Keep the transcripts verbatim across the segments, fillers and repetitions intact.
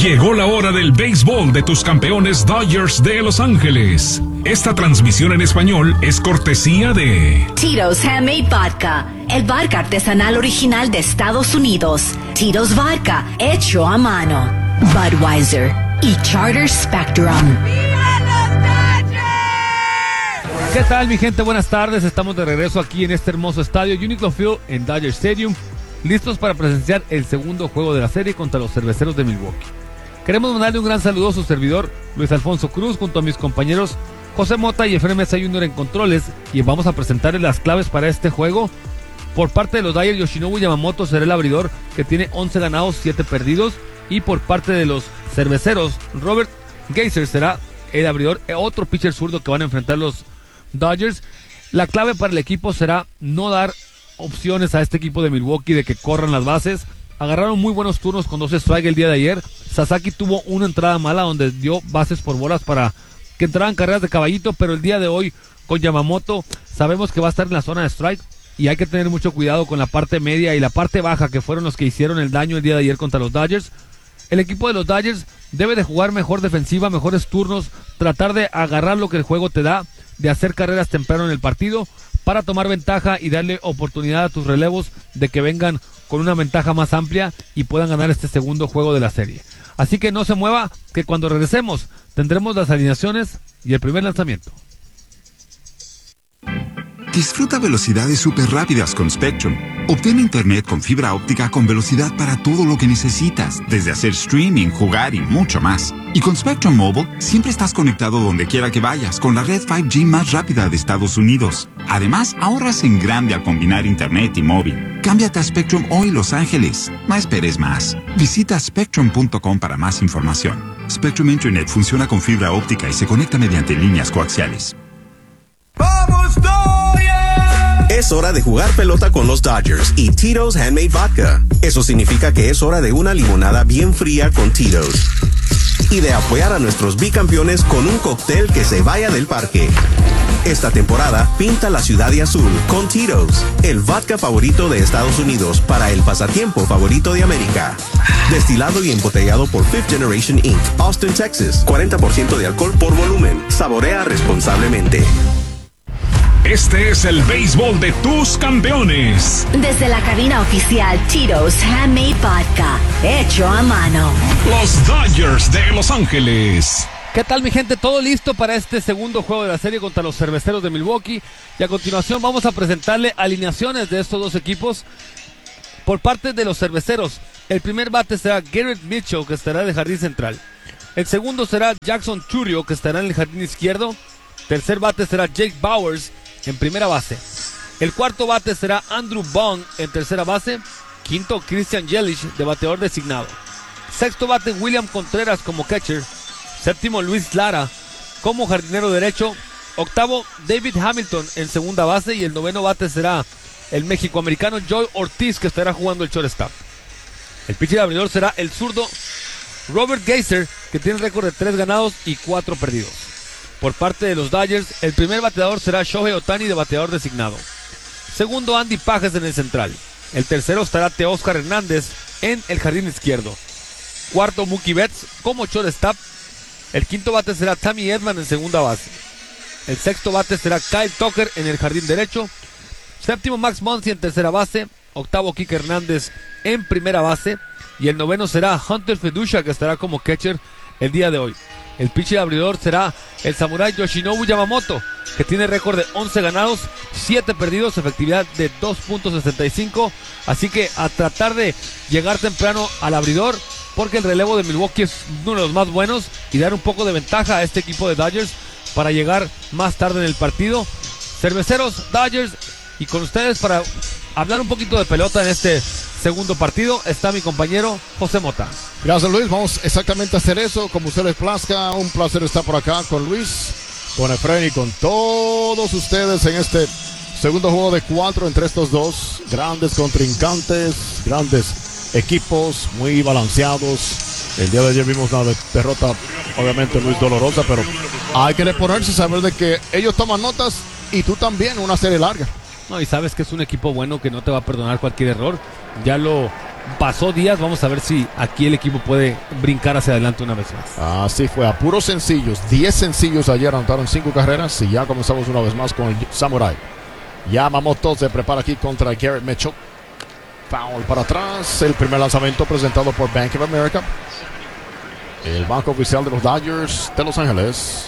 Llegó la hora del béisbol de tus campeones Dodgers de Los Ángeles. Esta transmisión en español es cortesía de Tito's Handmade Vodka, el vodka artesanal original de Estados Unidos. Tito's Vodka, hecho a mano. Budweiser y Charter Spectrum. ¿Qué tal, mi gente? Buenas tardes. Estamos de regreso aquí en este hermoso estadio Uniqlo Field en Dodger Stadium, listos para presenciar el segundo juego de la serie contra los Cerveceros de Milwaukee. Queremos mandarle un gran saludo a su servidor, Luis Alfonso Cruz, junto a mis compañeros José Mota y Efraín Mesa junior en controles, y vamos a presentarles las claves para este juego. Por parte de los Dodgers, Yoshinobu Yamamoto será el abridor, que tiene once ganados, siete perdidos, y por parte de los Cerveceros, Robert Geyser será el abridor, otro pitcher zurdo que van a enfrentar los Dodgers. La clave para el equipo será no dar opciones a este equipo de Milwaukee de que corran las bases. Agarraron muy buenos turnos con doce strikes el día de ayer. Sasaki tuvo una entrada mala donde dio bases por bolas para que entraran carreras de caballito, pero el día de hoy con Yamamoto sabemos que va a estar en la zona de strike y hay que tener mucho cuidado con la parte media y la parte baja, que fueron los que hicieron el daño el día de ayer contra los Dodgers. El equipo de los Dodgers debe de jugar mejor defensiva, mejores turnos, tratar de agarrar lo que el juego te da, de hacer carreras temprano en el partido para tomar ventaja y darle oportunidad a tus relevos de que vengan con una ventaja más amplia y puedan ganar este segundo juego de la serie. Así que no se mueva, que cuando regresemos tendremos las alineaciones y el primer lanzamiento. Disfruta velocidades súper rápidas con Spectrum. Obtén internet con fibra óptica con velocidad para todo lo que necesitas, desde hacer streaming, jugar y mucho más. Y con Spectrum Mobile, siempre estás conectado donde quiera que vayas, con la red cinco G más rápida de Estados Unidos. Además, ahorras en grande al combinar internet y móvil. Cámbiate a Spectrum hoy, Los Ángeles. No esperes más. Visita spectrum punto com para más información. Spectrum Internet funciona con fibra óptica y se conecta mediante líneas coaxiales. ¡Vamos, Dodgers! Es hora de jugar pelota con los Dodgers y Tito's Handmade Vodka. Eso significa que es hora de una limonada bien fría con Tito's. Y de apoyar a nuestros bicampeones con un cóctel que se vaya del parque. Esta temporada, pinta la ciudad de azul con Tito's, el vodka favorito de Estados Unidos para el pasatiempo favorito de América. Destilado y embotellado por Fifth Generation incorporated, Austin, Texas. cuarenta por ciento de alcohol por volumen. Saborea responsablemente. Este es el béisbol de tus campeones. Desde la cabina oficial Tito's Handmade Vodka, hecho a mano. Los Dodgers de Los Ángeles. ¿Qué tal, mi gente? Todo listo para este segundo juego de la serie contra los Cerveceros de Milwaukee. Y a continuación vamos a presentarle alineaciones de estos dos equipos. Por parte de los Cerveceros, el primer bate será Garrett Mitchell, que estará en el jardín central. El segundo será Jackson Chourio, que estará en el jardín izquierdo. Tercer bate será Jake Bauers en primera base. El cuarto bate será Andrew Bond en tercera base. Quinto, Christian Yelich de bateador designado. Sexto bate, William Contreras como catcher. Séptimo, Luis Lara como jardinero derecho. Octavo, David Hamilton en segunda base. Y el noveno bate será el mexicoamericano Joey Ortiz, que estará jugando el shortstop. El pitcher abridor será el zurdo Robert Geyser, que tiene récord de tres ganados y cuatro perdidos. Por parte de los Dodgers, el primer bateador será Shohei Ohtani de bateador designado. Segundo, Andy Pages en el central. El tercero estará Teóscar Hernández en el jardín izquierdo. Cuarto, Mookie Betts como shortstop. El quinto bate será Tommy Edman en segunda base. El sexto bate será Kyle Tucker en el jardín derecho. Séptimo, Max Muncy en tercera base. Octavo, Kike Hernández en primera base. Y el noveno será Hunter Fedusha, que estará como catcher el día de hoy. El pitcher abridor será el samurái Yoshinobu Yamamoto, que tiene récord de once ganados, siete perdidos, efectividad de dos punto sesenta y cinco. Así que a tratar de llegar temprano al abridor, porque el relevo de Milwaukee es uno de los más buenos, y dar un poco de ventaja a este equipo de Dodgers para llegar más tarde en el partido. Cerveceros, Dodgers, y con ustedes para hablar un poquito de pelota en este segundo partido está mi compañero José Mota. Gracias, Luis. Vamos exactamente a hacer eso como usted les plazca. Un placer estar por acá con Luis, con Efraín y con todos ustedes en este segundo juego de cuatro entre estos dos grandes contrincantes, grandes equipos muy balanceados. El día de ayer vimos una derrota, obviamente, Luis, dolorosa, pero hay que reponerse y saber de que ellos toman notas y tú también, una serie larga. No, y sabes que es un equipo bueno que no te va a perdonar cualquier error. Ya lo pasó Díaz, vamos a ver si aquí el equipo puede brincar hacia adelante una vez más. Así fue, a puros sencillos, diez sencillos ayer, anotaron cinco carreras y ya comenzamos una vez más con el Samurai. Yamamoto se prepara aquí contra Garrett Mitchell. Foul para atrás, el primer lanzamiento presentado por Bank of America. El banco oficial de los Dodgers de Los Ángeles.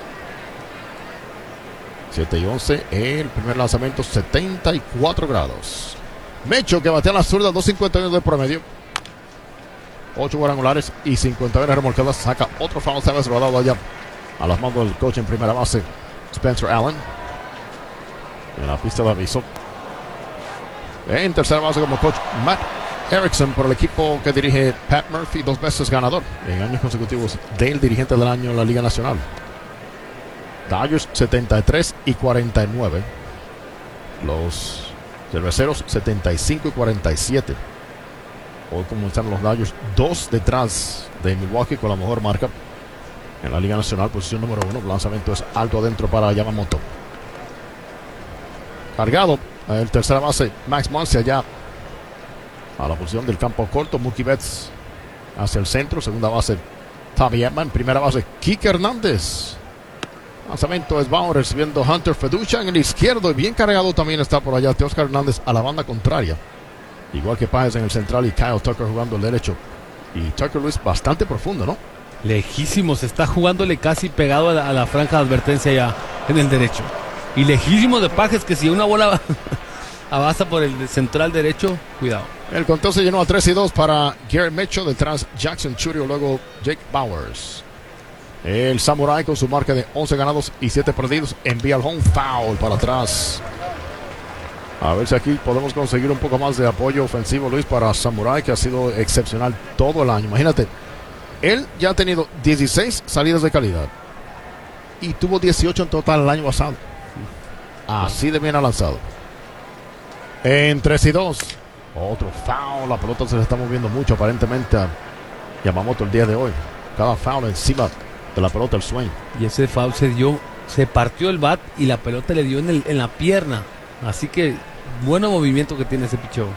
siete y once, el primer lanzamiento, setenta y cuatro grados. Mitchell que batea la zurda, dos cincuenta y uno de promedio. ocho cuadrangulares y cincuenta y uno remolcadas. Saca otro foul, se ha rodado allá a las manos del coach en primera base, Spencer Allen. En la pista de aviso. En tercera base como coach, Matt Erickson, por el equipo que dirige Pat Murphy, dos veces ganador en años consecutivos del dirigente del año en la Liga Nacional. Dodgers setenta y tres y cuarenta y nueve. Los Cerveceros setenta y cinco y cuarenta y siete. Hoy comenzaron los Dodgers dos detrás de Milwaukee con la mejor marca en la Liga Nacional, posición número uno. El lanzamiento es alto adentro para Yamamoto. Cargado el tercera base Max Muncy allá a la posición del campo corto. Mookie Betts hacia el centro. Segunda base Tommy Edman. Primera base Kike Hernández. Lanzamiento es Bauer recibiendo Hunter Feducha en el izquierdo. Y bien cargado también está por allá Teoscar Hernández a la banda contraria. Igual que Páez en el central y Kyle Tucker jugando el derecho. Y Tucker Luis bastante profundo, ¿no? Lejísimos, está jugándole casi pegado a la, a la franja de advertencia ya en el derecho. Y lejísimo de Páez, que si una bola avanza por el central derecho, cuidado. El conteo se llenó a tres y dos para Garrett Mitchell. Detrás Jackson Churio, luego Jake Bowers. El Samurai con su marca de once ganados y siete perdidos envía el home foul para atrás. A ver si aquí podemos conseguir un poco más de apoyo ofensivo, Luis, para Samurai, que ha sido excepcional todo el año. Imagínate, él ya ha tenido dieciséis salidas de calidad y tuvo dieciocho en total el año pasado. Así de bien ha lanzado. En tres y dos. Otro foul. La pelota se le está moviendo mucho aparentemente a Yamamoto el día de hoy. Cada foul encima de la pelota, el swing. Y ese foul se dio, se partió el bat y la pelota le dio en, el, en la pierna. Así que buen movimiento que tiene ese picheo.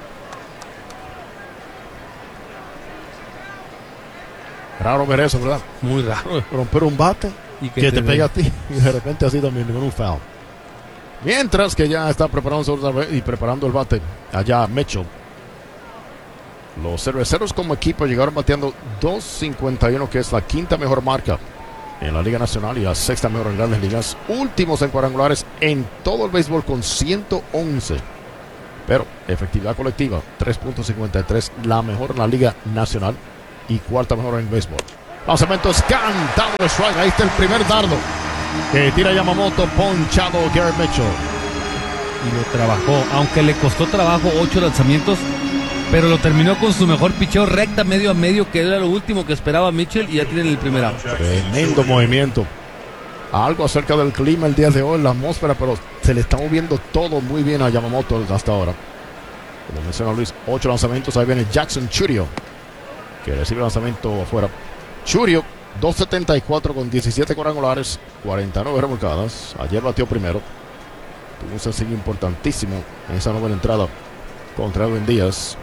Raro ver eso, ¿verdad? Muy raro. Romper un bate y que, que te, te pega a ti y de repente así también ningún foul. Mientras que ya está preparando y preparando el bate allá Mitchell. Los Cerveceros como equipo llegaron bateando dos cincuenta y uno, que es la quinta mejor marca en la Liga Nacional y la sexta mejor en Grandes Ligas. Últimos en cuadrangulares en todo el béisbol con ciento once. Pero efectividad colectiva tres punto cincuenta y tres, la mejor en la Liga Nacional y cuarta mejor en béisbol. Lanzamiento es cantado de strike. Ahí está el primer dardo que tira Yamamoto, ponchado Garrett Mitchell. Y lo trabajó, aunque le costó trabajo, ocho lanzamientos, pero lo terminó con su mejor picheo recta medio a medio, que era lo último que esperaba Mitchell, y ya tienen el primer out. Tremendo movimiento. Algo acerca del clima el día de hoy, la atmósfera, pero se le está moviendo todo muy bien a Yamamoto hasta ahora. Como menciona Luis, ocho lanzamientos. Ahí viene Jackson Churio, que recibe el lanzamiento afuera. Churio, dos setenta y cuatro con diecisiete cuadrangulares, cuarenta y nueve remolcadas. Ayer batió primero. Tuvo un sencillo importantísimo en esa novena entrada contra Edwin Díaz.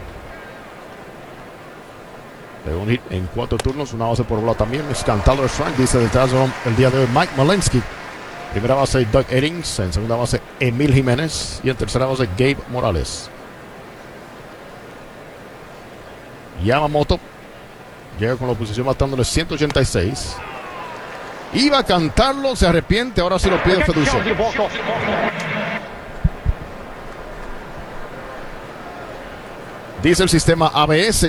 De un hit en cuatro turnos, una base por bola también. Es cantado el strike, dice detrás el día de hoy Mike Malinsky. Primera base Doug Eddings, en segunda base Emil Jiménez y en tercera base Gabe Morales. Yamamoto llega con la oposición matándole ciento ochenta y seis. Iba a cantarlo, se arrepiente, ahora sí lo pide Feducho. Dice el sistema A B S.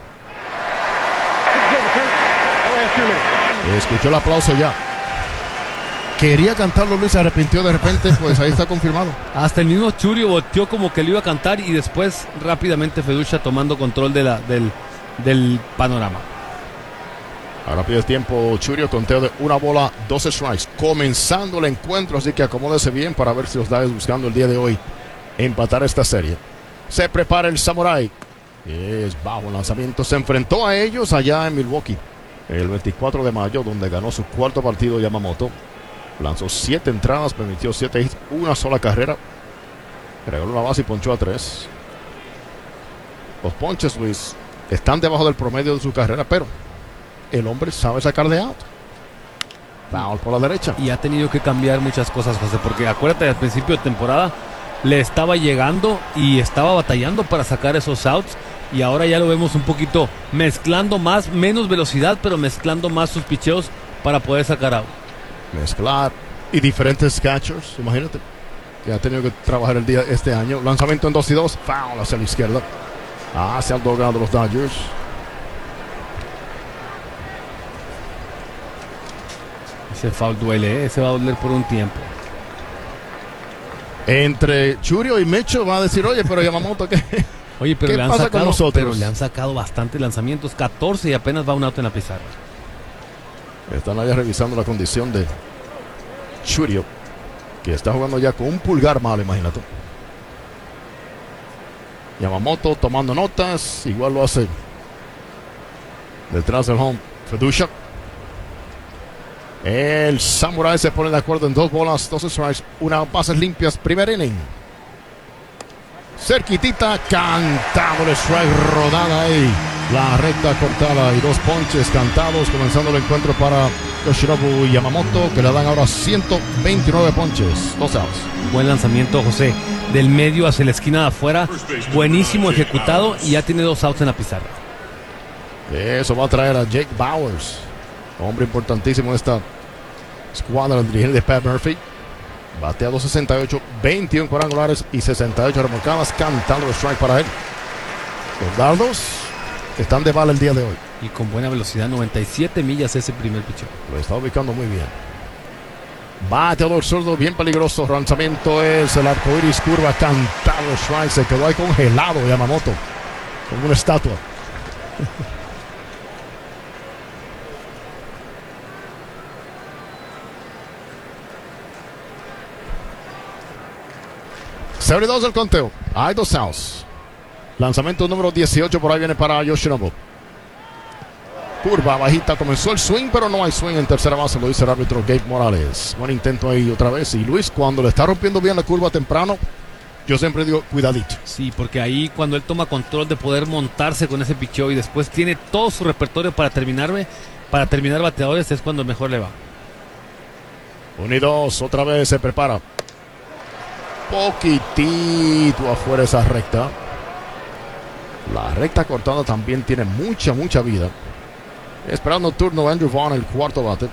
Escuchó el aplauso ya. Quería cantarlo, Luis, se arrepintió de repente, pues ahí está confirmado. Hasta el mismo Churio volteó como que lo iba a cantar y después rápidamente Feducha tomando control de la, del, del panorama. Ahora pide tiempo Churio, conteo de una bola, doce strikes, comenzando el encuentro, así que acomódese bien para ver si los Dodgers buscando el día de hoy empatar esta serie. Se prepara el Samurai. Es bajo el lanzamiento, se enfrentó a ellos allá en Milwaukee el veinticuatro de mayo, donde ganó su cuarto partido Yamamoto. Lanzó siete entradas, permitió siete hits, una sola carrera. Regaló una base y ponchó a tres. Los ponches, Luis, están debajo del promedio de su carrera, pero el hombre sabe sacar de out. Foul por la derecha. Y ha tenido que cambiar muchas cosas, José, porque acuérdate, al principio de temporada le estaba llegando y estaba batallando para sacar esos outs, y ahora ya lo vemos un poquito mezclando más, menos velocidad, pero mezclando más sus picheos para poder sacar out. Mezclar y diferentes catchers, imagínate, que ha tenido que trabajar el día este año. Lanzamiento en dos y dos, foul hacia la izquierda, hacia el dogado de los Dodgers. Ese foul duele, ¿eh? Ese va a doler por un tiempo. Entre Churio y Mecho va a decir, oye, pero Yamamoto, ¿qué? Oye, pero ¿Qué le han pasa sacado, con nosotros? pero le han sacado bastantes lanzamientos, catorce, y apenas va un out en la pizarra. Están allá revisando la condición de Churio, que está jugando ya con un pulgar malo, imagínate. Yamamoto tomando notas, igual lo hace detrás del home Fedusha. El Samurai se pone de acuerdo en dos bolas, dos strikes, una bases limpias, primer inning. Cerquitita, cantado el strike, rodada ahí. La recta cortada y dos ponches cantados, comenzando el encuentro para Yoshinobu Yamamoto, que le dan ahora ciento veintinueve ponches, dos outs. Buen lanzamiento, José, del medio hacia la esquina de afuera, buenísimo ejecutado, y ya tiene dos outs en la pizarra. Eso va a traer a Jake Bowers, hombre importantísimo en esta escuadra del dirigente de Pat Murphy. Batea dos sesenta y ocho, veintiuno cuadrangulares y sesenta y ocho remolcadas, cantando el strike para él. Los dardos están de bala el día de hoy. Y con buena velocidad, noventa y siete millas ese primer pichón. Lo está ubicando muy bien. Bateador zurdo, bien peligroso. Lanzamiento es el arco iris, curva, cantado el strike. Se quedó ahí congelado Yamamoto, como una estatua. cero y dos el conteo. Hay dos outs. Lanzamiento número dieciocho, por ahí viene para Yoshinobu. Curva bajita, comenzó el swing, pero no hay swing en tercera base, lo dice el árbitro Gabe Morales. Buen intento ahí otra vez. Y Luis, cuando le está rompiendo bien la curva temprano, yo siempre digo, cuidadito. Sí, porque ahí cuando él toma control de poder montarse con ese picheo y después tiene todo su repertorio para terminarme, para terminar bateadores, es cuando mejor le va. uno y dos, otra vez se prepara. Poquitito afuera esa recta. La recta cortada también tiene mucha, mucha vida. Esperando turno Andrew Vaughn, el cuarto bate.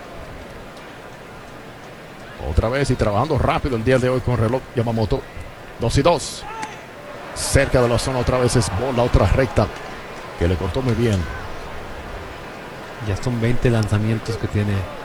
Otra vez y trabajando rápido el día de hoy con reloj Yamamoto. dos y dos. Cerca de la zona otra vez es bola, otra recta que le cortó muy bien. Ya son veinte lanzamientos que tiene